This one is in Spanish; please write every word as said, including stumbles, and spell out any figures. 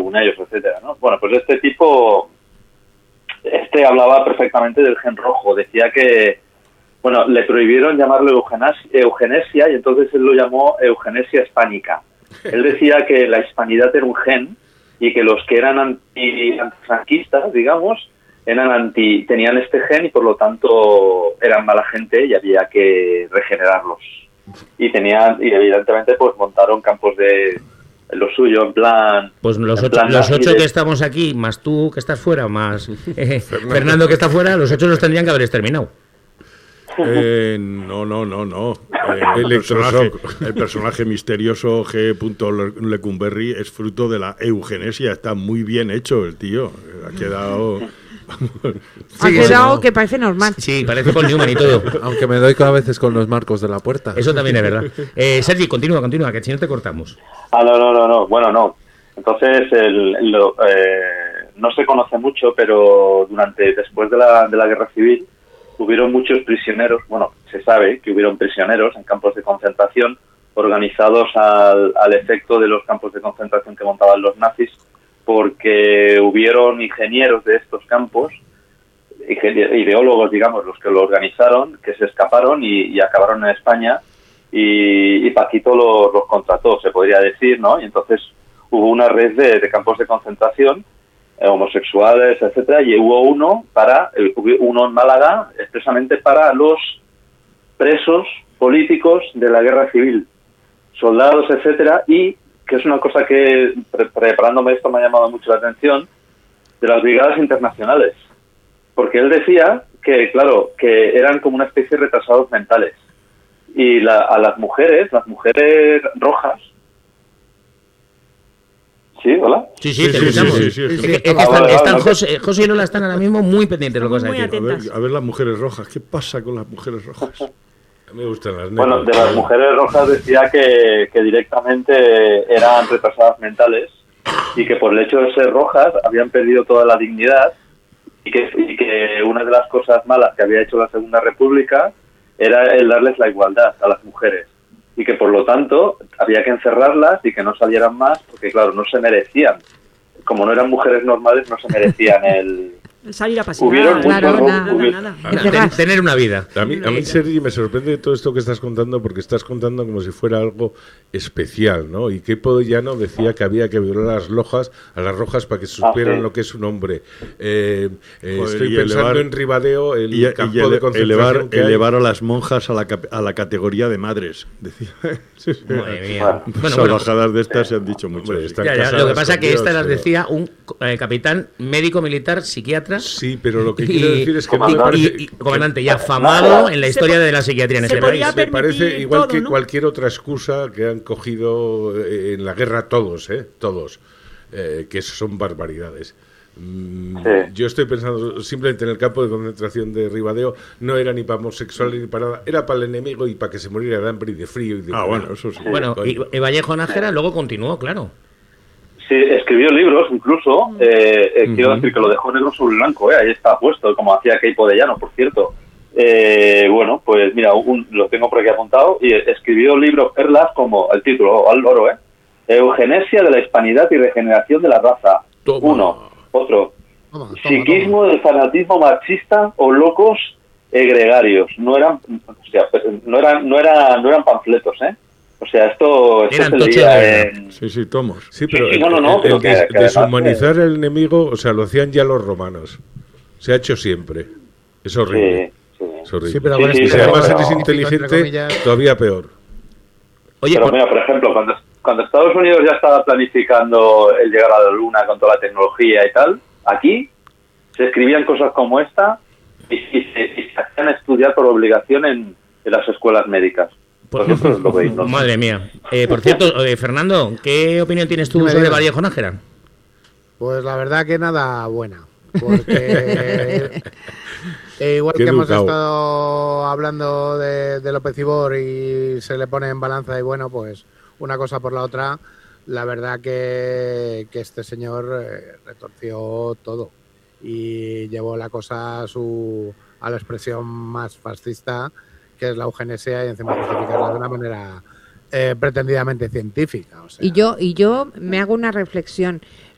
según ellos, etcétera, ¿no? Bueno, pues este tipo, este hablaba perfectamente del gen rojo, decía que, bueno, le prohibieron llamarlo eugenesia, eugenesia y entonces él lo llamó eugenesia hispánica. Él decía que la hispanidad era un gen y que los que eran anti, antifranquistas, digamos, eran anti, tenían este gen y por lo tanto eran mala gente y había que regenerarlos. Y tenían, y evidentemente pues montaron campos de lo suyo, en plan... Pues los en ocho, plan los ocho de... que estamos aquí, más tú que estás fuera, más eh, Fernando. Fernando que está fuera, los ocho los tendrían que haber exterminado. Eh, no, no, no, no. Eh, el, personaje, el personaje misterioso G. Lecumberri es fruto de la eugenesia. Está muy bien hecho el tío. Ha quedado... Ha sí, quedado no. que parece normal. Sí, parece con Newman y todo. Aunque me doy cada vez con los marcos de la puerta. Eso también es verdad. Eh, Sergi, continúa, continúa, que si no te cortamos. Ah, no, no, no, no. Bueno, no. Entonces, el, el, eh, no se conoce mucho, pero durante después de la, de la Guerra Civil hubieron muchos prisioneros. Bueno, se sabe que hubieron prisioneros en campos de concentración organizados al, al efecto de los campos de concentración que montaban los nazis, porque hubieron ingenieros de estos campos, ideólogos, digamos, los que lo organizaron, que se escaparon y, y acabaron en España, y, y Paquito los, los contrató, se podría decir, ¿no? Y entonces hubo una red de, de campos de concentración, eh, homosexuales, etcétera, y hubo uno para uno en Málaga, expresamente para los presos políticos de la Guerra Civil, soldados, etcétera, y que es una cosa que, pre preparándome esto, me ha llamado mucho la atención, de las brigadas internacionales. Porque él decía que, claro, que eran como una especie de retrasados mentales. Y la, a las mujeres, las mujeres rojas... ¿Sí? ¿Hola? Sí, sí, te escuchamos. Sí, sí, sí, sí, sí. Es que, es que están, están José, José y Lola están ahora mismo muy pendientes de lo que vas a decir. A ver, a ver las mujeres rojas. ¿Qué pasa con las mujeres rojas? Me gustan las negras. Bueno, de las mujeres rojas decía que, que directamente eran retrasadas mentales y que por el hecho de ser rojas habían perdido toda la dignidad y que, y que una de las cosas malas que había hecho la Segunda República era el darles la igualdad a las mujeres y que por lo tanto había que encerrarlas y que no salieran más porque claro, no se merecían. Como no eran mujeres normales, no se merecían el... salir a pasear, claro, nada, hubieron... nada, nada. Tener una vida. A mí, a mí, Sergi, me sorprende todo esto que estás contando porque estás contando como si fuera algo especial, ¿no? Y Queipo Llano decía que había que violar a las rojas, a las rojas para que supieran ah, sí. lo que es un hombre. Eh, eh, Joder, estoy pensando elevar, en Ribadeo, el y, campo y ele, de concentración elevar, que elevar a las monjas a la, a la categoría de madres. Decía. Sí, sí. Madre mía. Bueno, Salvajadas bueno, de estas se han dicho mucho. Hombre, ya, ya, lo que pasa es que estas las decía un eh, capitán médico militar psiquiatra. Sí, pero lo que quiero y, decir es que comandante, me parece, y, y, comandante y afamado en la historia de la psiquiatría en este país. Me parece igual todo, que ¿no? cualquier otra excusa que han cogido en la guerra todos, ¿eh? Todos, eh, que son barbaridades. Mm, sí. Yo estoy pensando simplemente en el campo de concentración de Ribadeo, no era ni para homosexuales ni para nada, era para el enemigo y para que se muriera de hambre y de frío. Y de ah, bueno, eso sí. Bueno, y, y Vallejo Nájera luego continuó, claro. Sí, escribió libros incluso, eh, eh, uh-huh. quiero decir que lo dejó negro sobre blanco, eh, ahí está puesto, como hacía Queipo de Llano, por cierto. Eh, bueno, pues mira, un, lo tengo por aquí apuntado, y escribió libros perlas como, el título, al loro, ¿eh? Eugenesia de la hispanidad y regeneración de la raza. Toma. Uno, otro. Toma, toma, Psiquismo toma. del fanatismo marxista o locos egregarios. No eran, o sea, no eran, no eran, no eran panfletos, ¿eh? O sea, esto, esto se leía en... Sí, sí, tomos. Sí, pero sí, el, no, no, no, el, pero el que, des, que deshumanizar al enemigo, o sea, lo hacían ya los romanos. Se ha hecho siempre. Es horrible. Sí, sí. Es horrible. Sí, pero bueno, sí, es sí, que si además pero, eres inteligente, todavía peor. Oye, pero por... mira, por ejemplo, cuando, cuando Estados Unidos ya estaba planificando el llegar a la Luna con toda la tecnología y tal, aquí se escribían cosas como esta y, y, se, y se hacían estudiar por obligación en, en las escuelas médicas. Por, lo veis, ¿no? Madre mía. Eh, por cierto, eh, Fernando, ¿qué opinión tienes tú sobre digas? Vallejo Nájera? Pues la verdad que nada buena. Porque eh, igual Qué que educado. hemos estado hablando de, de López Ibor y se le pone en balanza y bueno, pues una cosa por la otra, la verdad que, que este señor eh, retorció todo y llevó la cosa a, su, a la expresión más fascista, que es la eugenesia, y encima justificarla de una manera eh, pretendidamente científica. O sea. Y yo y yo me hago una reflexión.